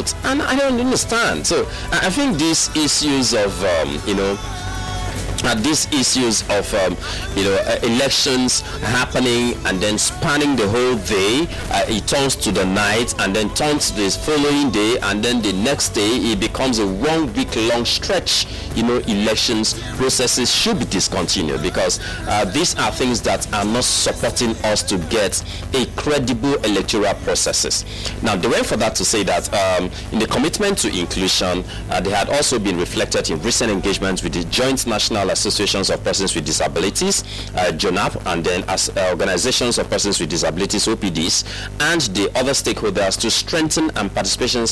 it, and I don't understand. So I think these issues of these issues of elections happening and then spanning the whole day, it turns to the night and then turns to the following day, and then the next day it becomes a 1 week long stretch. Elections processes should be discontinued, because these are things that are not supporting us to get a credible electoral processes. Now, they went for that to say that in the commitment to inclusion, they had also been reflected in recent engagements with the Joint National Associations of Persons with Disabilities, JONAP, and then as organizations of persons with disabilities, OPDs, and the other stakeholders to strengthen and participations,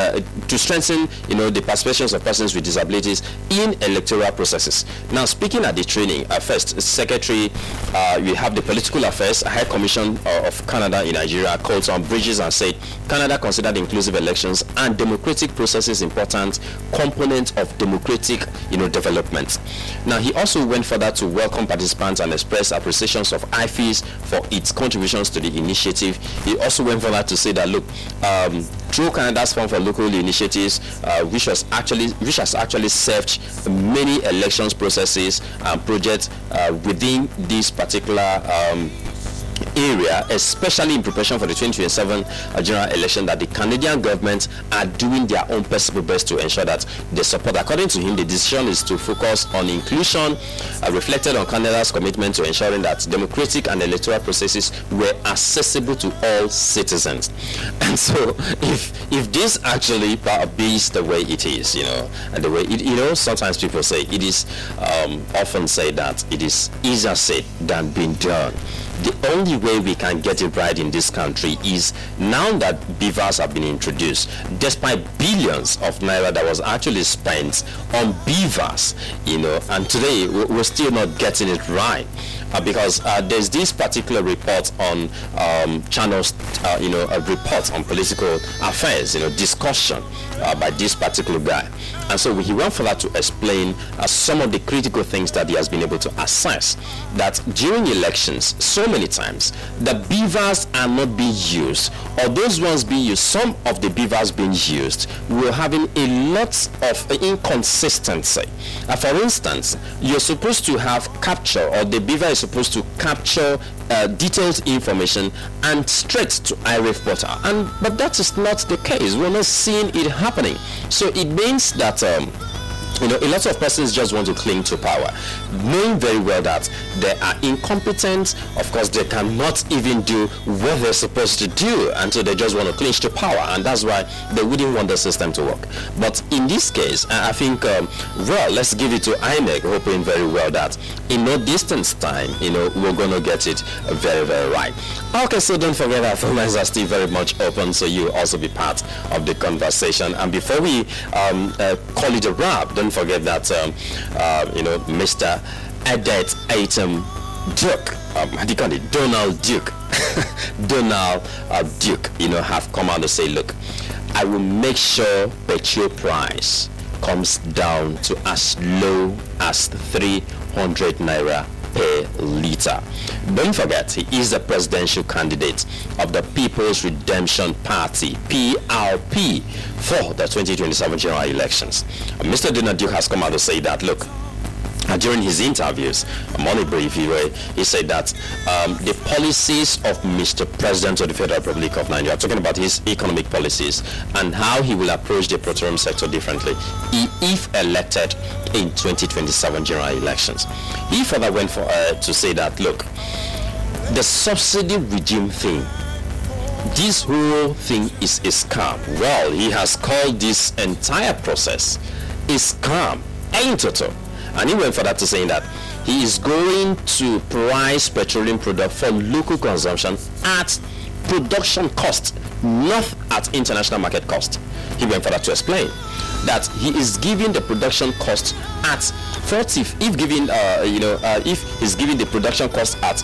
the participations of persons with disabilities in electoral processes. Now, speaking at the training, first, Secretary, we have the Political Affairs High Commission of Canada in Nigeria called on Bridges and said Canada considered inclusive elections and democratic processes important component of democratic development. Now, he also went further to welcome participants and express appreciations of IFES for its contributions to the initiative. He also went further to say that, look, through Canada's Fund for Local Initiatives, which has actually served many elections processes and projects within this particular area, especially in preparation for the 2027 general election, that the Canadian government are doing their own possible best to ensure that they support. According to him, the decision is to focus on inclusion, reflected on Canada's commitment to ensuring that democratic and electoral processes were accessible to all citizens. And so, if this actually be the way it is, and the way it, sometimes people say it is often say that it is easier said than being done. The only way we can get it right in this country is now that beavers have been introduced, despite billions of naira that was actually spent on beavers, and today we're still not getting it right. Because there's this particular report on channels, a report on political affairs, discussion by this particular guy. And so he went further to explain some of the critical things that he has been able to assess, that during elections, so many times, the beavers are not being used, or those ones being used, some of the beavers being used, we're having a lot of inconsistency. For instance, you're supposed to have capture, or the beaver is supposed to capture detailed information and straight to IRIF portal, but that is not the case. We're not seeing it happening. So it means that a lot of persons just want to cling to power, knowing very well that they are incompetent. Of course, they cannot even do what they're supposed to do, and so they just want to cling to power, and that's why they wouldn't want the system to work. But in this case, I think, let's give it to INEC, hoping very well that in no distance time, we're going to get it very, very right. Okay, so don't forget that phone lines are still very much open, so you also be part of the conversation. And before we call it a wrap, don't forget that Mr. Adet Aitam Duke, how do you call it? Donald Duke, Duke, have come out to say, look, I will make sure petrol price comes down to as low as 300 naira per liter. Don't forget, he is the presidential candidate of the People's Redemption Party, PRP, for the 2027 general elections. Mr. Donald Duke has come out to say that, look, during his interviews, Money Brief, he said that the policies of Mr. President of the Federal Republic of Nigeria, talking about his economic policies and how he will approach the petroleum sector differently if elected in 2027 general elections. He further went to say that, look, the subsidy regime thing, this whole thing is a scam. Well, he has called this entire process a scam in total. And he went further to saying that he is going to price petroleum product for local consumption at production cost, not at international market cost. He went further to explain that he is giving the production cost at 40. If he's giving the production cost at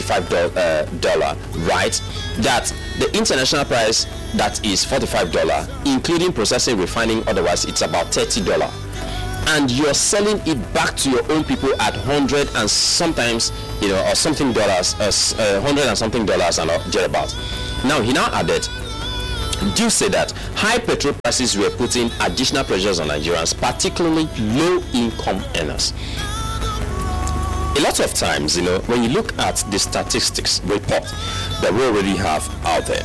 $45, right? That the international price that is $45, including processing, refining, otherwise it's about $30. And you're selling it back to your own people at $100 and sometimes, or something dollars, $100 and something dollars and thereabouts. Now, he now added do say that high petrol prices were putting additional pressures on Nigerians, particularly low-income earners. A lot of times, when you look at the statistics report that we already have out there,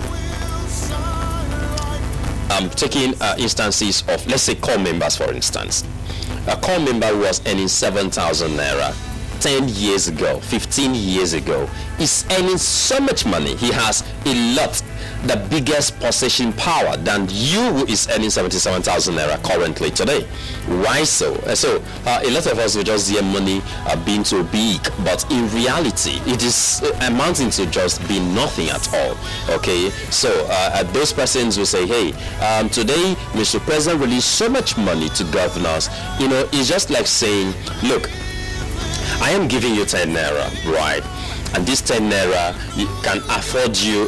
I'm taking instances of, let's say, core members, for instance. A core member was earning 7,000 naira 10 years ago, 15 years ago. He's earning so much money. He has a lot, the biggest possession power than you who is earning 77,000 naira currently today. Why so? A lot of us will just hear money being too big, but in reality, it is amounting to just be nothing at all. Okay, so those persons will say, hey, today Mr. President released so much money to governors. It's just like saying, look, I am giving you 10 naira, right? And this 10 naira can afford you,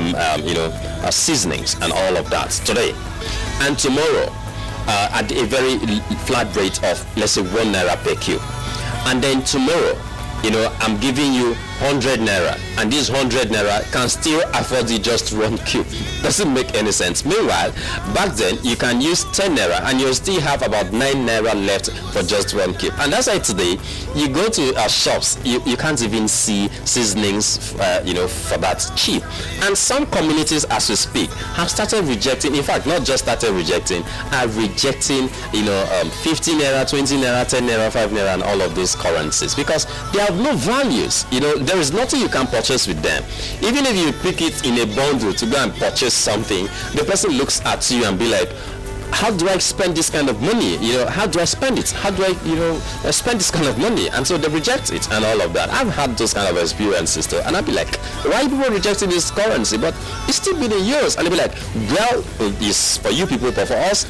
seasonings and all of that today. And tomorrow, at a very flat rate of, let's say, 1 naira per cube. And then tomorrow, I'm giving you 100 naira, and this 100 naira can still afford you just 1 cube. Doesn't make any sense. Meanwhile, back then you can use 10 naira and you still have about 9 naira left for just 1 cube. And that's why today you go to shops, you can't even see seasonings, for that cheap. And some communities, as we speak, have started rejecting. In fact, not just started rejecting, are rejecting, 15 naira, 20 naira, 10 naira, 5 naira, and all of these currencies because they have no values. There is nothing you can purchase with them. Even if you pick it in a bundle to go and purchase something, the person looks at you and be like, how do I spend this kind of money? How do I spend it? How do I, spend this kind of money? And so they reject it and all of that. I've had those kind of experiences too. And I'd be like, why are people rejecting this currency? But it's still been in euros. And they'd be like, well, it's for you people, but for us,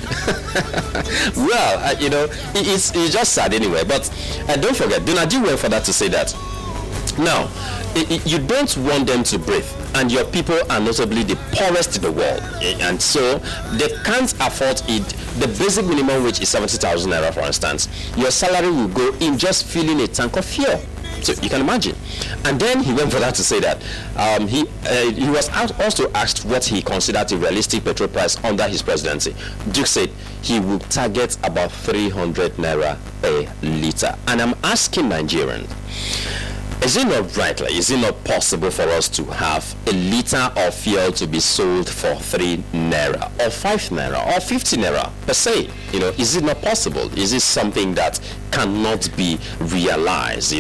well, it's just sad anyway. But don't forget, Donadi went for that to say that. Now, you don't want them to breathe, and your people are notably the poorest in the world, and so they can't afford it. The basic minimum wage is 70,000 naira, for instance. Your salary will go in just filling a tank of fuel. So you can imagine. And then he went for that to say that he was also asked what he considered a realistic petrol price under his presidency. Duke said he would target about 300 naira per litre. And I'm asking Nigerians, is it not rightly, is it not possible for us to have a liter of fuel to be sold for 3 naira or 5 naira or 50 naira per se? Is it not possible? Is it something that cannot be realized?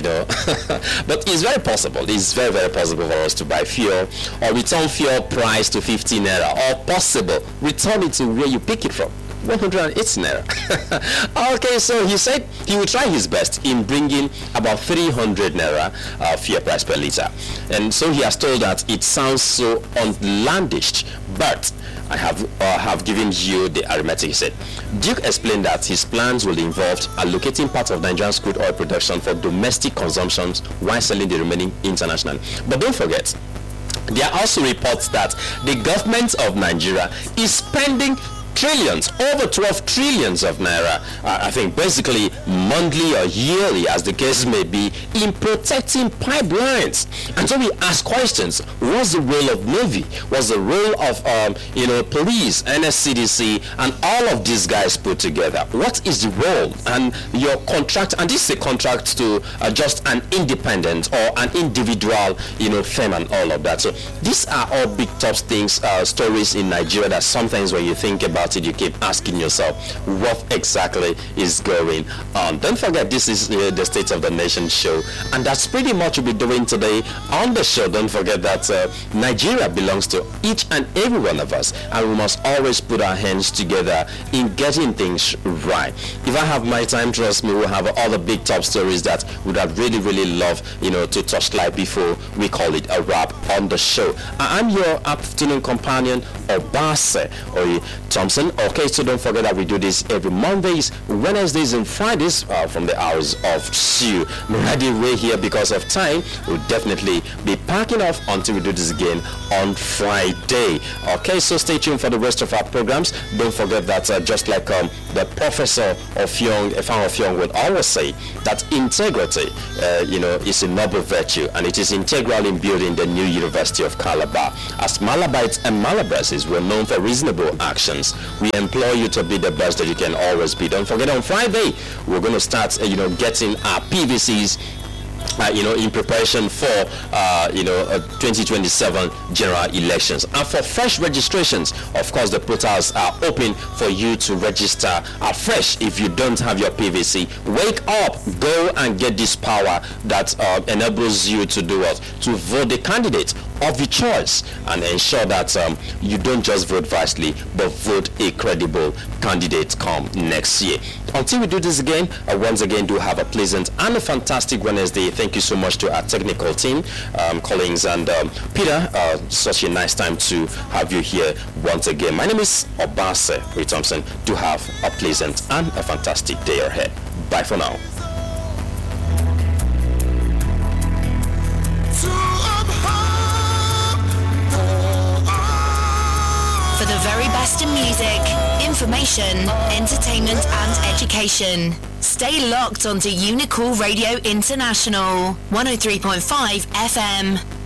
But it's very possible. It's very, very possible for us to buy fuel or return fuel price to 50 naira, or possible return it to where you pick it from. 180 naira. Okay, so he said he would try his best in bringing about 300 naira fuel price per liter. And so he has told that it sounds so unlandished, but I have given you the arithmetic. He said Duke explained that his plans will involve allocating part of Nigeria's crude oil production for domestic consumption while selling the remaining internationally. But don't forget, there are also reports that the government of Nigeria is spending trillions, over 12 trillions of naira, I think basically monthly or yearly, as the case may be, in protecting pipelines. And so we ask questions: what's the role of Navy? What's the role of police, NSCDC, and all of these guys put together? What is the role? And your contract, and this is a contract to just an independent or an individual, firm, and all of that. So these are all big top things, stories in Nigeria that sometimes when you think about it, you keep asking yourself, what exactly is going on? Don't forget, this is the State of the Nation show, and that's pretty much what we'll be doing today on the show. Don't forget that Nigeria belongs to each and every one of us, and we must always put our hands together in getting things right. If I have my time, trust me, we'll have all the big top stories that would have really, really loved, to touch light before we call it a wrap on the show. I'm your afternoon companion, Obase Oye. Thompson. Okay, so don't forget that we do this every Mondays, Wednesdays, and Fridays from the hours of 2. Ready way here because of time. We'll definitely be packing off until we do this again on Friday. Okay, so stay tuned for the rest of our programs. Don't forget that just like the professor of Young, Efan of Young would always say, that integrity, is a noble virtue, and it is integral in building the new University of Calabar. As Malabites and Malabrases were known for reasonable actions, we implore you to be the best that you can always be. Don't forget, on Friday we're going to start getting our PVCs in preparation for 2027 general elections. And for fresh registrations, of course, the portals are open for you to register afresh. If you don't have your PVC, wake up, go and get this power that enables you to do what? To vote the candidate of your choice and ensure that you don't just vote wisely, but vote a credible candidate come next year. Until we do this again, once again, do have a pleasant and a fantastic Wednesday. Thank you so much to our technical team, Collins and Peter. Such a nice time to have you here once again. My name is Obase Ray Thompson. Do have a pleasant and a fantastic day ahead. Bye for now. For the very best in music, information, entertainment and education. Stay locked onto Unicool Radio International, 103.5 FM.